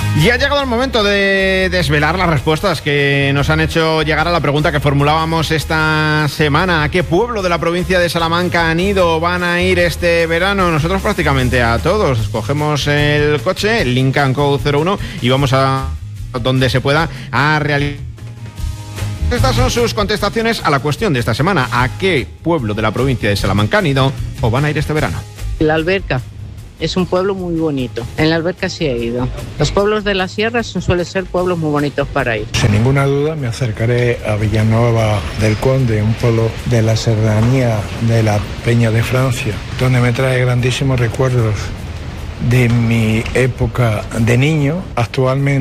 Y ha llegado el momento de desvelar las respuestas que nos han hecho llegar a la pregunta que formulábamos esta semana. ¿A qué pueblo de la provincia de Salamanca han ido o van a ir este verano? Nosotros prácticamente a todos. Escogemos el coche, el Lincoln Co01, y vamos a donde se pueda a realizar. Estas son sus contestaciones a la cuestión de esta semana. ¿A qué pueblo de la provincia de Salamanca han ido o van a ir este verano? La Alberca. Es un pueblo muy bonito. En la Alberca sí he ido. Los pueblos de la sierra suelen ser pueblos muy bonitos para ir. Sin ninguna duda me acercaré a Villanueva del Conde, un pueblo de la serranía de la Peña de Francia, donde me trae grandísimos recuerdos de mi época de niño. Actualmente